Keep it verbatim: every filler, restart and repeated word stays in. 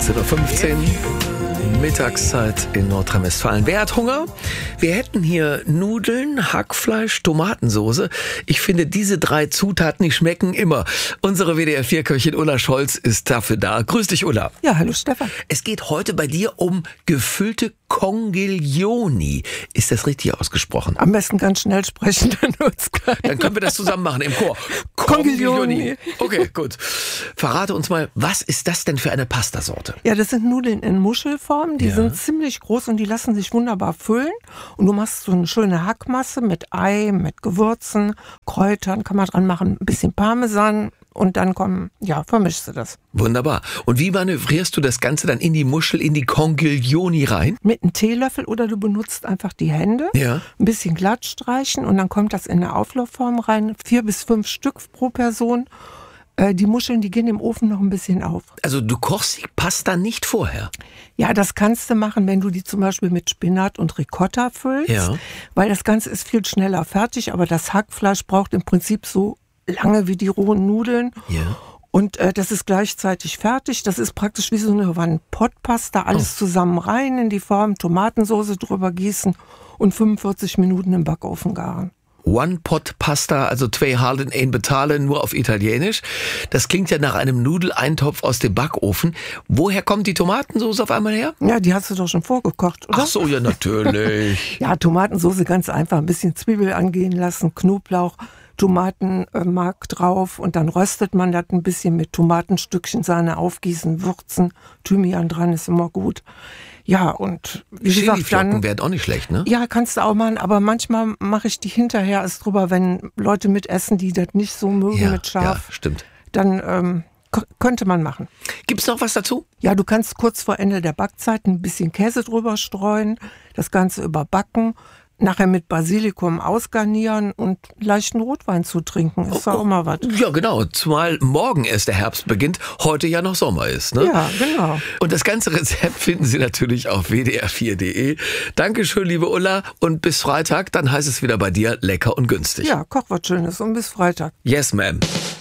achtzehn Uhr fünfzehn, Mittagszeit in Nordrhein-Westfalen. Wer hat Hunger? Wir hätten hier Nudeln, Hackfleisch, Tomatensoße. Ich finde, diese drei Zutaten, die schmecken immer. Unsere W D R vier Köchin Ulla Scholz ist dafür da. Grüß dich, Ulla. Ja, hallo Stefan. Es geht heute bei dir um gefüllte Conchiglioni. Ist das richtig ausgesprochen? Am besten ganz schnell sprechen, dann wird's klar. Dann können wir das zusammen machen im Chor. Conchiglioni. Okay, gut. Verrate uns mal, was ist das denn für eine Pastasorte? Ja, das sind Nudeln in Muschelform. Die Ja. sind ziemlich groß und die lassen sich wunderbar füllen. Und du machst so eine schöne Hackmasse mit Ei, mit Gewürzen, Kräutern, kann man dran machen, ein bisschen Parmesan. Und dann kommen, ja, vermischst du das. Wunderbar. Und wie manövrierst du das Ganze dann in die Muschel, in die Conchiglioni rein? Mit einem Teelöffel oder du benutzt einfach die Hände, Ja. ein bisschen glatt streichen und dann kommt das in eine Auflaufform rein. Vier bis fünf Stück pro Person. Äh, die Muscheln, die gehen im Ofen noch ein bisschen auf. Also du kochst die Pasta nicht vorher? Ja, das kannst du machen, wenn du die zum Beispiel mit Spinat und Ricotta füllst, Ja. weil das Ganze ist viel schneller fertig, aber das Hackfleisch braucht im Prinzip so lange wie die rohen Nudeln. Ja. Und äh, das ist gleichzeitig fertig. Das ist praktisch wie so eine One-Pot-Pasta. Alles Oh. zusammen rein in die Form, Tomatensauce drüber gießen und fünfundvierzig Minuten im Backofen garen. One-Pot-Pasta, also zwei Halden, ein Betalen, nur auf Italienisch. Das klingt ja nach einem Nudeleintopf aus dem Backofen. Woher kommt die Tomatensauce auf einmal her? Ja, die hast du doch schon vorgekocht, oder? Ach so, ja, natürlich. Ja, Tomatensauce ganz einfach. Ein bisschen Zwiebel angehen lassen, Knoblauch, Tomatenmark drauf und dann röstet man das ein bisschen mit Tomatenstückchen, Sahne aufgießen, würzen, Thymian dran ist immer gut. Ja, und wie gesagt, Chiliflocken dann... wären auch nicht schlecht, ne? Ja, kannst du auch machen, aber manchmal mache ich die hinterher erst drüber, wenn Leute mitessen, die das nicht so mögen Ja, mit scharf. ja, stimmt. Dann ähm, k- könnte man machen. Gibt's noch was dazu? Ja, du kannst kurz vor Ende der Backzeit ein bisschen Käse drüber streuen, das Ganze überbacken, nachher mit Basilikum ausgarnieren und leichten Rotwein zu trinken. Ist doch auch mal was. Ja, genau. Zumal morgen erst der Herbst beginnt, heute ja noch Sommer ist, ne? Ja, genau. Und das ganze Rezept finden Sie natürlich auf w d r vier punkt d e. Dankeschön, liebe Ulla. Und bis Freitag, dann heißt es wieder bei dir lecker und günstig. Ja, koch was Schönes und bis Freitag. Yes, ma'am.